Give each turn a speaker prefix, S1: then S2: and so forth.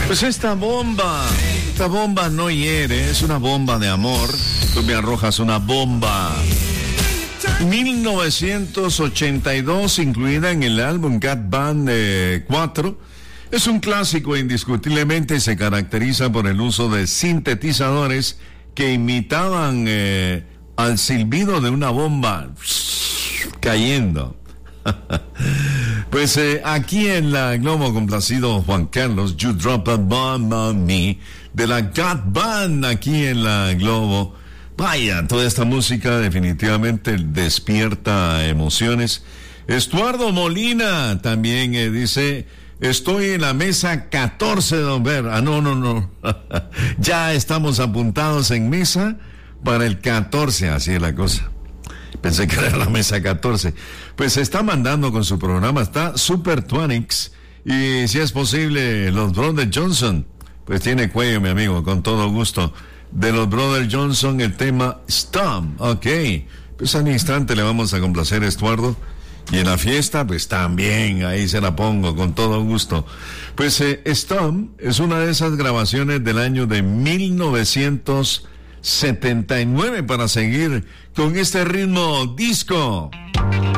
S1: Pues esta bomba no hiere, es una bomba de amor. Tú me arrojas una bomba. 1982, incluida en el álbum Cat Band 4. Es un clásico, indiscutiblemente se caracteriza por el uso de sintetizadores que imitaban al silbido de una bomba cayendo. Pues aquí en la Globo, complacido Juan Carlos, You Drop a Bomb on Me, de la Cat Band aquí en la Globo. Vaya, toda esta música definitivamente despierta emociones. Estuardo Molina también dice: estoy en la mesa 14, don Ver. No. Ya estamos apuntados en mesa para el 14, así es la cosa. Pensé que era la mesa 14. Pues se está mandando con su programa, está Super Twinix. Y si es posible, los Brothers Johnson. Pues tiene cuello, mi amigo, con todo gusto. De los Brothers Johnson, el tema Stomp. Ok. Pues al instante le vamos a complacer a Estuardo. Y en la fiesta, pues también, ahí se la pongo, con todo gusto. Pues Stomp es una de esas grabaciones del año de 1979 para seguir con este ritmo disco.